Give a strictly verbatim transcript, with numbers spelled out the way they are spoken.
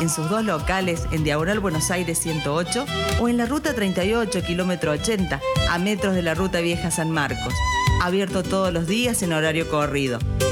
en sus dos locales en Diagonal Buenos Aires ciento ocho o en la Ruta treinta y ocho, kilómetro ochenta, a metros de la Ruta Vieja San Marcos. Abierto todos los días en horario corrido.